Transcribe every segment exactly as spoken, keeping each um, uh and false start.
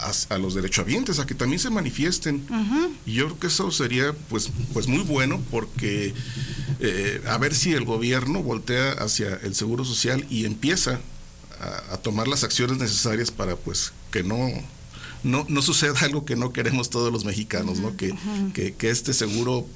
a, a los derechohabientes a que también se manifiesten. Uh-huh. Y yo creo que eso sería pues, pues muy bueno, porque eh, a ver si el gobierno voltea hacia el Seguro Social y empieza a, a tomar las acciones necesarias para pues que no no, no suceda algo que no queremos todos los mexicanos, uh-huh. ¿no? Que, uh-huh. que, que este seguro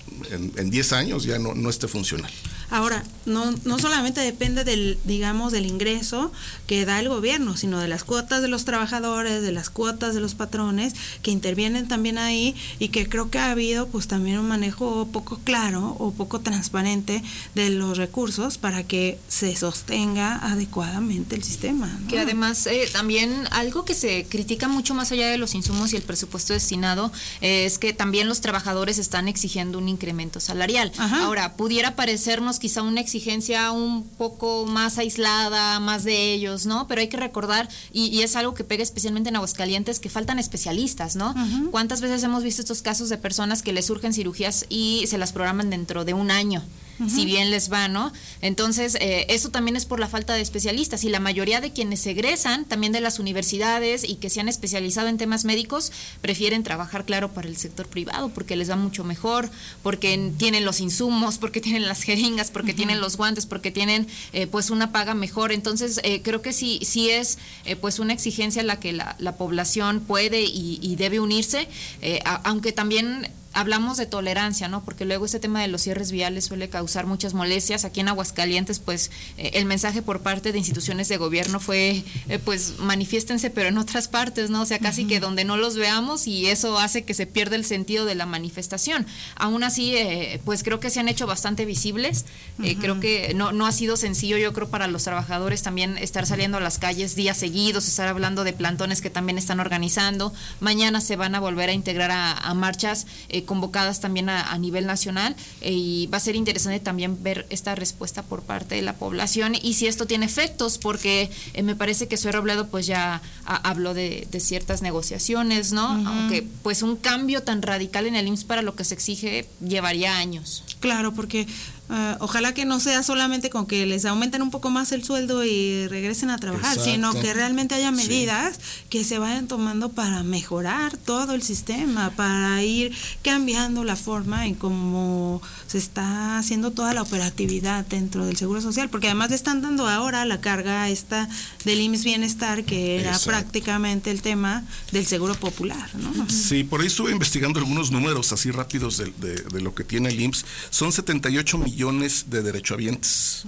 en diez años ya no, no esté funcional. Ahora, no, no solamente depende del, digamos, del ingreso que da el gobierno, sino de las cuotas de los trabajadores, de las cuotas de los patrones, que intervienen también ahí, y que creo que ha habido pues también un manejo poco claro o poco transparente de los recursos para que se sostenga adecuadamente el sistema, ¿no? Que además eh, también algo que se critica mucho más allá de los insumos y el presupuesto destinado eh, es que también los trabajadores están exigiendo un incremento salarial. Ajá. Ahora, pudiera parecernos quizá una exigencia un poco más aislada, más de ellos, ¿no? Pero hay que recordar, y, y es algo que pega especialmente en Aguascalientes, que faltan especialistas, ¿no? Uh-huh. ¿Cuántas veces hemos visto estos casos de personas que les surgen cirugías y se las programan dentro de un año? Uh-huh. Si bien les va, ¿no? Entonces, eh, eso también es por la falta de especialistas, y la mayoría de quienes egresan también de las universidades y que se han especializado en temas médicos prefieren trabajar, claro, para el sector privado, porque les va mucho mejor, porque tienen los insumos, porque tienen las jeringas, porque uh-huh. tienen los guantes, porque tienen eh, pues una paga mejor. Entonces, eh, creo que sí, sí es eh, pues una exigencia a la que la, la población puede y, y debe unirse, eh, a, aunque también hablamos de tolerancia, ¿no? Porque luego este tema de los cierres viales suele causar muchas molestias. Aquí en Aguascalientes, pues, eh, el mensaje por parte de instituciones de gobierno fue, eh, pues, manifiéstense, pero en otras partes, ¿no? O sea, casi uh-huh. que donde no los veamos, y eso hace que se pierda el sentido de la manifestación. Aún así, eh, pues, creo que se han hecho bastante visibles. Eh, uh-huh. Creo que no, no ha sido sencillo, yo creo, para los trabajadores también estar saliendo a las calles días seguidos, estar hablando de plantones que también están organizando. Mañana se van a volver a integrar a, a marchas eh, convocadas también a, a nivel nacional, eh, y va a ser interesante también ver esta respuesta por parte de la población y si esto tiene efectos, porque eh, me parece que Zoe Robledo pues ya a, habló de, de ciertas negociaciones, ¿no? Uh-huh. Aunque pues un cambio tan radical en el I M S S para lo que se exige llevaría años. Claro, porque Uh, ojalá que no sea solamente con que les aumenten un poco más el sueldo y regresen a trabajar, exacto, sino que realmente haya medidas sí. que se vayan tomando para mejorar todo el sistema, para ir cambiando la forma en cómo se está haciendo toda la operatividad dentro del Seguro Social, porque además le están dando ahora la carga esta del I M S S Bienestar, que era exacto. prácticamente el tema del Seguro Popular, ¿no? Sí, por ahí estuve investigando algunos números así rápidos de, de, de lo que tiene el I M S S. Son setenta y ocho millones de derechohabientes,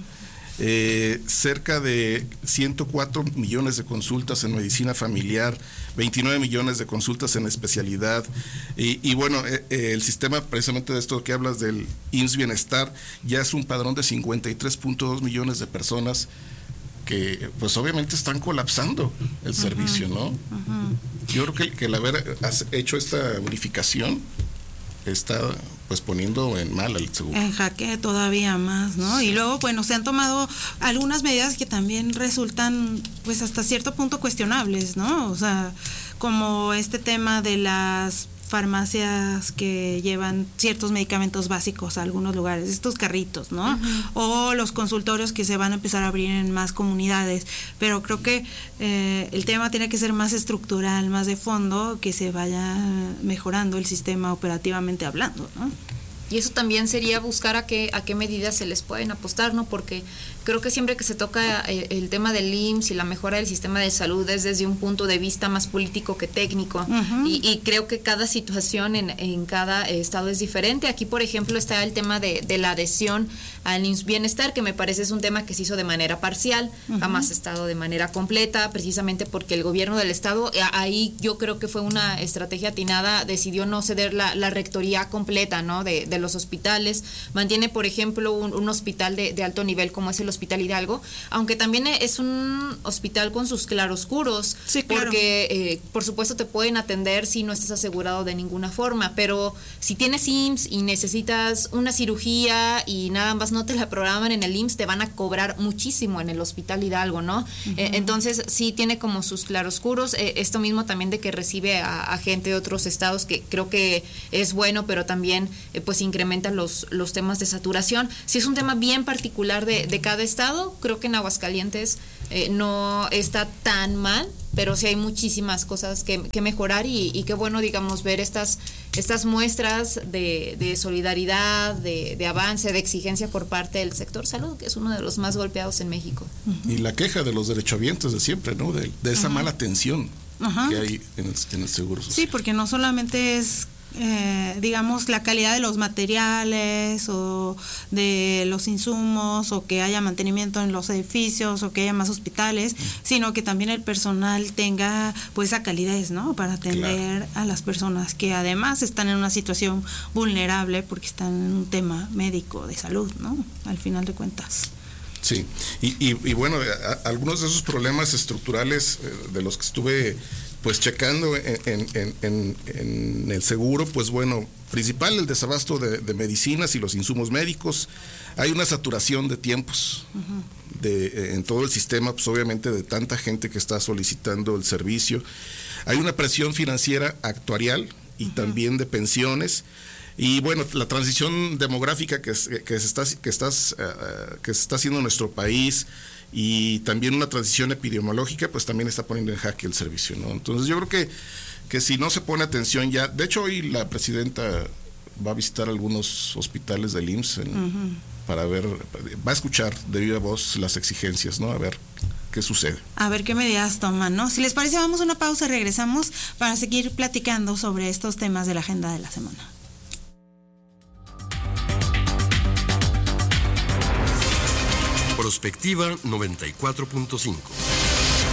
eh, cerca de ciento cuatro millones de consultas en medicina familiar, veintinueve millones de consultas en especialidad, y, y bueno, eh, eh, el sistema precisamente de esto que hablas del I M S S Bienestar ya es un padrón de cincuenta y tres punto dos millones de personas que pues obviamente están colapsando el uh-huh. servicio, ¿no? Uh-huh. Yo creo que, que el haber hecho esta unificación está pues poniendo en mal al seguro. En jaque todavía más, ¿no? Sí. Y luego, bueno, se han tomado algunas medidas que también resultan pues hasta cierto punto cuestionables, ¿no? O sea, como este tema de las farmacias que llevan ciertos medicamentos básicos a algunos lugares, estos carritos, ¿no? Uh-huh. O los consultorios que se van a empezar a abrir en más comunidades, pero creo que eh, el tema tiene que ser más estructural, más de fondo, que se vaya mejorando el sistema operativamente hablando, ¿no? Y eso también sería buscar a qué a qué medidas se les pueden apostar, ¿no? Porque creo que siempre que se toca el, el tema del I M S S y la mejora del sistema de salud es desde un punto de vista más político que técnico. Uh-huh. y, y creo que cada situación en, en cada estado es diferente. Aquí, por ejemplo, está el tema de, de la adhesión al I M S S Bienestar, que me parece es un tema que se hizo de manera parcial, uh-huh. jamás ha estado de manera completa, precisamente porque el gobierno del estado, ahí yo creo que fue una estrategia atinada, decidió no ceder la, la rectoría completa, ¿no? de, de los hospitales. Mantiene, por ejemplo, un, un hospital de, de alto nivel como es el Hospital Hidalgo, aunque también es un hospital con sus claroscuros, sí, claro. porque eh, por supuesto te pueden atender si no estás asegurado de ninguna forma, pero si tienes I M S S y necesitas una cirugía y nada más no te la programan en el I M S S, te van a cobrar muchísimo en el Hospital Hidalgo, ¿no? Uh-huh. Eh, entonces, sí tiene como sus claroscuros. Eh, esto mismo también de que recibe a, a gente de otros estados, que creo que es bueno, pero también eh, pues incrementa los, los temas de saturación. Sí es un tema bien particular de, de cada estado. Creo que en Aguascalientes eh, no está tan mal, pero sí hay muchísimas cosas que, que mejorar y, y qué bueno, digamos, ver estas, estas muestras de, de solidaridad, de, de avance, de exigencia por parte del sector salud, que es uno de los más golpeados en México. Y la queja de los derechohabientes de siempre, ¿no? De, de esa Ajá. mala atención Ajá. que hay en el, en el Seguro Social. Sí, porque no solamente es Eh, digamos, la calidad de los materiales o de los insumos, o que haya mantenimiento en los edificios, o que haya más hospitales, sino que también el personal tenga pues esa calidez, ¿no? Para atender claro. a las personas que además están en una situación vulnerable porque están en un tema médico de salud, ¿no? Al final de cuentas. Sí, y, y, y bueno, a, algunos de esos problemas estructurales eh, de los que estuve pues checando en, en, en, en el seguro, pues bueno, principal el desabasto de, de medicinas y los insumos médicos. Hay una saturación de tiempos uh-huh. de, en todo el sistema, pues obviamente de tanta gente que está solicitando el servicio. Hay una presión financiera actuarial y uh-huh. también de pensiones. Y bueno, la transición demográfica que, que, se, está, que, estás, uh, que se está haciendo en nuestro país, y también una transición epidemiológica, pues también está poniendo en jaque el servicio, ¿no? Entonces yo creo que, que si no se pone atención ya, de hecho hoy la presidenta va a visitar algunos hospitales del I M S S en, uh-huh. para ver, va a escuchar de viva voz las exigencias, ¿no? A ver qué sucede. A ver qué medidas toman, ¿no? Si les parece, vamos a una pausa y regresamos para seguir platicando sobre estos temas de la agenda de la semana. Prospectiva noventa y cuatro punto cinco.